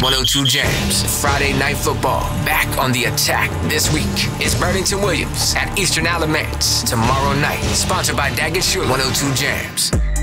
102 Jams. Friday Night Football back on the attack this week. It's Burlington Williams at Eastern Alamance tomorrow night. Sponsored by Daggett Sure. 102 Jams.